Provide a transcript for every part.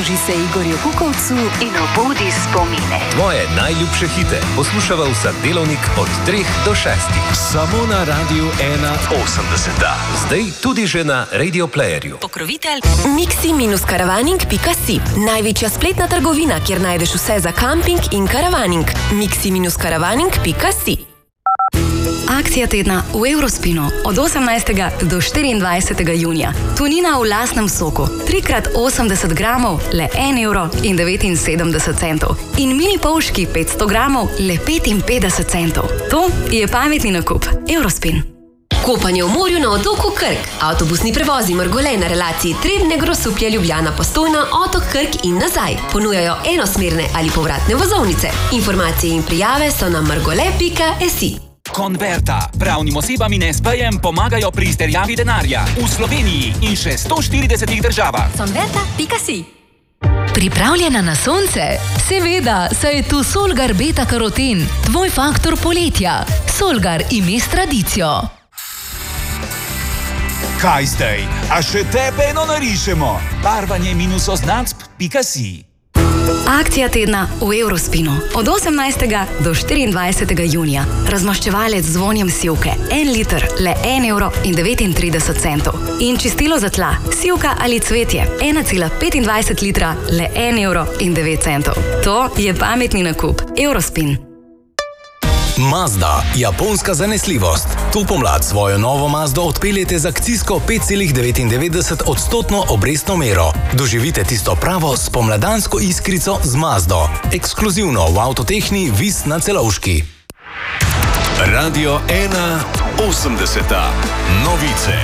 Pridruži se Igorju Kukovcu in obudi spomine. Tvoje najljubše hite poslušava vsak delovnik od 3 do 6. Samo na Radiu 1.80. Zdaj tudi že na Radio Playerju. Pokrovitelj mixi-karavaning.si. Največja spletna trgovina, kjer najdeš vse za kamping in karavaning. mixi-karavaning.si. Akcija tedna v Eurospinu od 18. do 24. junija. Tunina v lastnem soku, 3x80 gramov, le 1,79 €. In mini polški 500 gramov, le 55 centov. To je pametni nakup. Eurospin. Kopanje v morju na otoku Krk. Avtobusni prevozi Mrgolej na relaciji Trebnje-Grosuplje-Ljubljana-Postojna, otok Krk in nazaj. Ponujajo enosmerne ali povratne vozovnice. Informacije in prijave so na mrgole.si. Converta. Pravnim osebam in SP-jem pomagajo pri izterjavi denarja. V Sloveniji in še 140 državah. Converta.si. Pripravljena na sonce? Seveda, saj je tu Solgar beta-karoten, tvoj faktor poletja. Solgar ime s tradicijo. Kaj zdaj? A še tebe eno narišemo? Barvanje-oznacb.si. Akcija tedna v Eurospinu od 18. do 24. junija. Razmaščevalec z vonjem sivke, 1 liter, le 1,39 €. In čistilo za tla, sivka ali cvetje, 1,25 litra, le 1,09 €. To je pametni nakup. Eurospin. Mazda, japonska zanesljivost. Tu pomlad svojo novo Mazdo odpeljete z akcijsko 5,99% obrestno mero. Doživite tisto pravo spomladansko iskrico z Mazdo. Ekskluzivno v Avtotehni Vis na Celovški. Radio 1.80. Novice.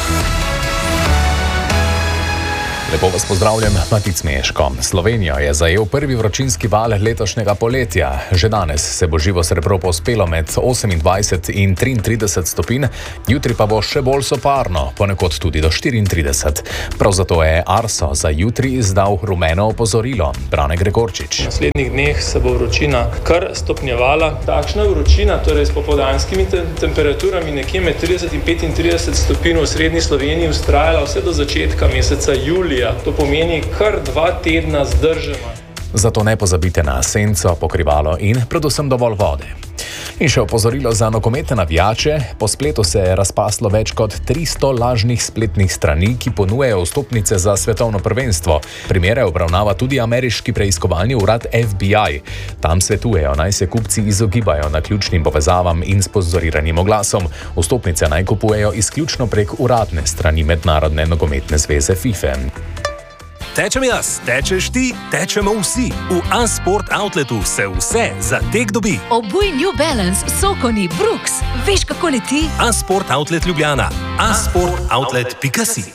Lepo vas pozdravljam, Matic Meško. Slovenijo je zajel prvi vročinski val letošnjega poletja. Že danes se bo živo srebro povzpelo med 28 in 33 stopinj, jutri pa bo še bolj soparno, ponekod tudi do 34. Prav zato je Arso za jutri izdal rumeno opozorilo. Brane Gregorčič. V naslednjih dneh se bo vročina kar stopnjevala. Takšna vročina, torej s popoldanskimi temperaturami nekje med 30 in 35 stopinj v srednji Sloveniji vztrajala vse do začetka meseca julija. To pomeni kar 2 tedna zdržema. Zato ne pozabite na senco, pokrivalo in predvsem dovolj vode. In še opozorilo za nogometne navijače. Po spletu se je razpaslo več kot 300 lažnih spletnih strani, ki ponujajo vstopnice za svetovno prvenstvo. Primere obravnava tudi ameriški preiskovalni urad FBI. Tam svetujejo, naj se kupci izogibajo naključnim povezavam in sponzoriranim oglasom. Vstopnice naj kupujejo izključno prek uradne strani Mednarodne nogometne zveze FIFA. Tečem jaz, tečeš ti, tečemo vsi. V A-Sport Outletu se vse za tek dobi. Obuj New Balance, Sokoni, Brooks. Veš, kako leti? A-Sport Outlet Ljubljana. A-sportoutlet.si.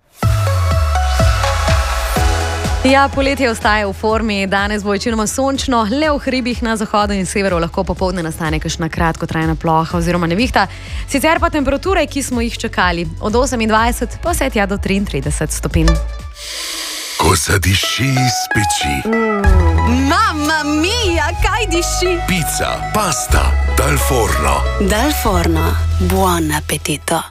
Ja, poletje ostaje v formi. Danes bo večinoma sončno, le v hribih na zahodu in severu lahko popoldne nastane kakšna kratkotrajna ploha oziroma nevihta. Sicer pa temperature, ki smo jih čakali, od 28 pa vse tja do 33 stopinj. Ko zadiši iz peči. Mamma mia, kaj diši? Pica, pasta, dal forno. Dal forno. Buon appetito.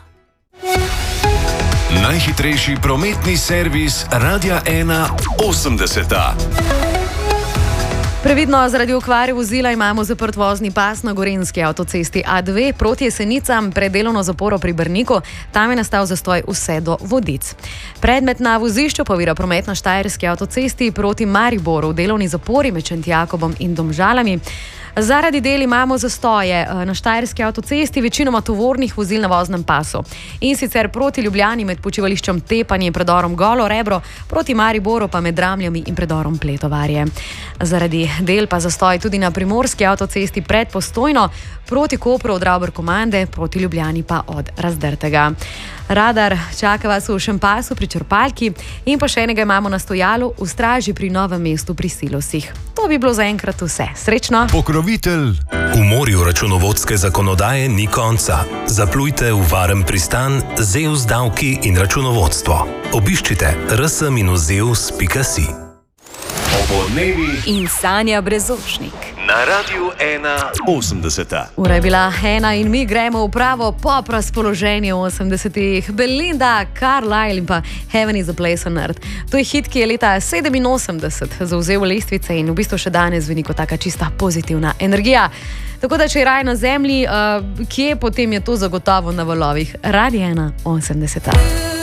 Najhitrejši prometni servis Radia 1.80. Previdno, zaradi okvare vozila imamo zaprt vozni pas na gorenjski avtocesti A2 proti Jesenicam pred delovno zaporo pri Brniku. Tam je nastal zastoj vse do Vodic. Predmet na vozišču povira promet na štajerski avtocesti proti Mariboru v delovni zapori med Šentjakobom in Domžalami. Zaradi del imamo zastoje na štajerski avtocesti, večinoma tovornih vozil na voznem pasu. In sicer proti Ljubljani med počivališčem Tepanje in predorom Golo Rebro, proti Mariboru pa med Dramljami in predorom Pletovarje. Zaradi del pa zastoj tudi na primorski avtocesti pred Postojno, proti Kopru od Ravber-Komande, proti Ljubljani pa od Razdrtega. Radar čaka vas v Šempasu pri črpalki in pa še enega imamo na stojalu v Straži pri Novem mestu pri Silosih. To bi bilo zaenkrat vse. Srečno! Pokrovitelj. V morju računovodske zakonodaje ni konca. Zaplujte v varen pristan Zeus davki in računovodstvo. Obiščite rs-zeus.si. In Sanja Brezošnik. Na Radiu 1 Ura je bila 1 in mi gremo v pravo pop razpoloženje v 80-ih. Belinda, Carlisle in pa Heaven is a Place on Earth. To je hit, ki je leta 87 zauzel lestvice in v bistvu še danes zveni kot taka čista pozitivna energija. Tako da, če je raj na zemlji, kje potem je to zagotovo na valovih? Radio 1 80.